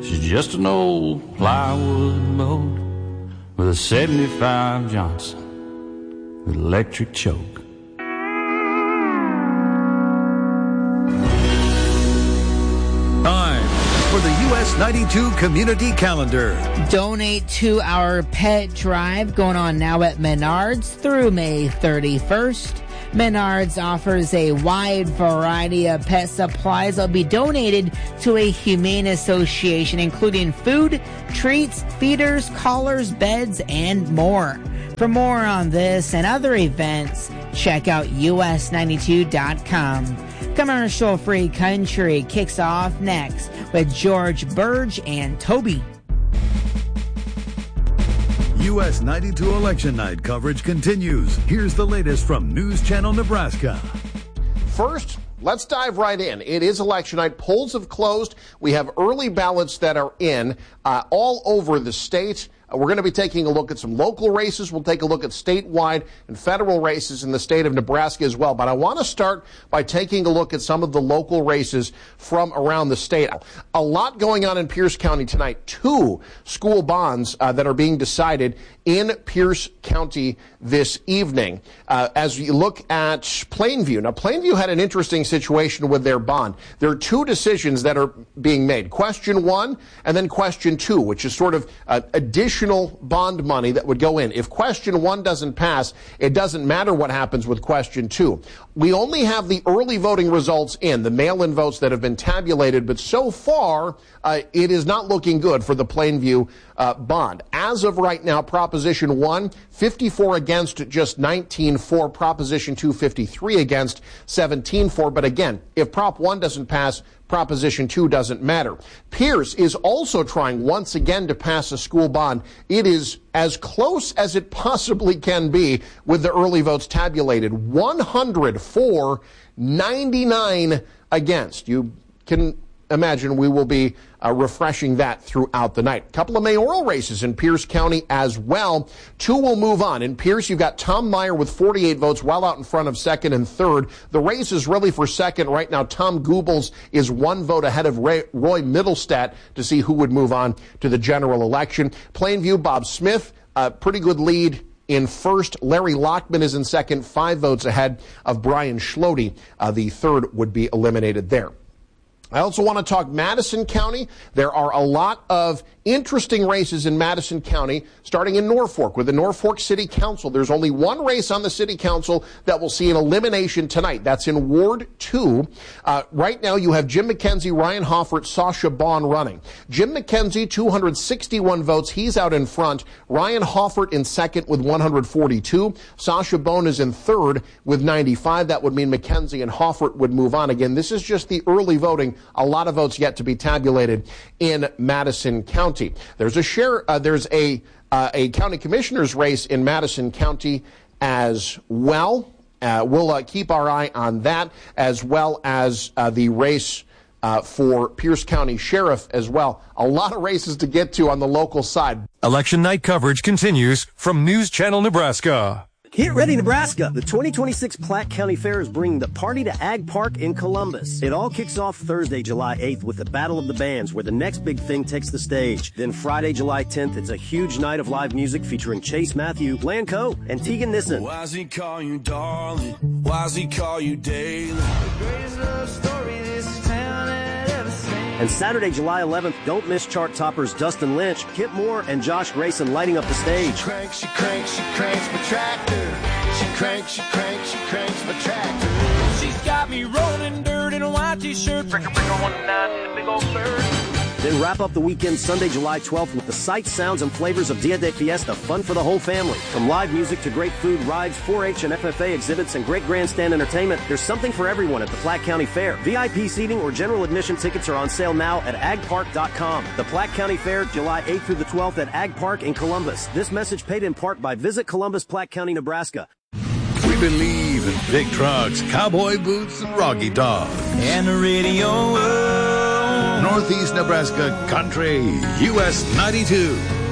She's just an old plywood boat with a 75 Johnson with electric choke. Time for the US 92 Community Calendar. Donate to our pet drive going on now at Menards through May 31st. Menards offers a wide variety of pet supplies that will be donated to a humane association, including food, treats, feeders, collars, beds, and more. For more on this and other events, check out us92.com. Commercial-free country kicks off next with George Burge and Toby. US 92 Election Night coverage continues. Here's the latest from News Channel Nebraska. First, let's dive right in. It is election night. Polls have closed. We have early ballots that are in all over the state. We're going to be taking a look at some local races. We'll take a look at statewide and federal races in the state of Nebraska as well. But I want to start by taking a look at some of the local races from around the state. A lot going on in Pierce County tonight. 2 school bonds that are being decided in Pierce County this evening. As you look at Plainview. Now, Plainview had an interesting situation with their bond. There are 2 decisions that are being made. Question 1 and then question 2, which is sort of additional bond money that would go in. If question 1 doesn't pass, it doesn't matter what happens with question 2. We only have the early voting results in, the mail-in votes that have been tabulated, but so far, it is not looking good for the Plainview bond. As of right now, Proposition 1, 54 against, just 19 for. Proposition 2, 53 against, 17 for. But again, if Prop 1 doesn't pass, Proposition 2 doesn't matter. Pierce is also trying once again to pass a school bond. It is as close as it possibly can be with the early votes tabulated. 100 for, 99 against. You can imagine we will be refreshing that throughout the night. A couple of mayoral races in Pierce County as well. 2 will move on. In Pierce, you've got Tom Meyer with 48 votes, well out in front of second and third. The race is really for second right now. Tom Goebbels is 1 vote ahead of Roy Middlestat to see who would move on to the general election. Plainview, Bob Smith, pretty good lead in first. Larry Lockman is in second, 5 votes ahead of Brian Schlode. The third would be eliminated there. I also want to talk Madison County. There are a lot of interesting races in Madison County, starting in Norfolk with the Norfolk City Council. There's only 1 race on the City Council that will see an elimination tonight. That's in Ward 2. Right now you have Jim McKenzie, Ryan Hoffert, Sasha Bond running. Jim McKenzie, 261 votes. He's out in front. Ryan Hoffert in second with 142. Sasha Bond is in third with 95. That would mean McKenzie and Hoffert would move on. Again, this is just the early voting. A lot of votes yet to be tabulated in Madison County. There's a county commissioner's race in Madison County as well. We'll keep our eye on that, as well as the race for Pierce County Sheriff as well. A lot of races to get to on the local side. Election night coverage continues from News Channel Nebraska. Get ready, Nebraska! The 2026 Platte County Fair is bringing the party to Ag Park in Columbus. It all kicks off Thursday, July 8th with the Battle of the Bands, where the next big thing takes the stage. Then Friday, July 10th, it's a huge night of live music featuring Chase Matthew, Lan Coe, and Tegan Nissen. Why does he call you darling? Why does he call you daily? The greatest love story this town had ever seen. And Saturday, July 11th, don't miss chart toppers Dustin Lynch, Kip Moore, and Josh Grayson lighting up the stage. She cranks my tractor. She cranks my tractor. She's got me rolling dirt in a white t-shirt. Bricker, 19, the big old bird. Then wrap up the weekend Sunday, July 12th with the sights, sounds, and flavors of Dia de Fiesta, fun for the whole family. From live music to great food, rides, 4-H and FFA exhibits, and great grandstand entertainment, there's something for everyone at the Platte County Fair. VIP seating or general admission tickets are on sale now at agpark.com. The Platte County Fair, July 8th through the 12th at Ag Park in Columbus. This message paid in part by Visit Columbus, Platte County, Nebraska. We believe in big trucks, cowboy boots, and Rocky Dog. And the radio. Northeast Nebraska Country, US 92.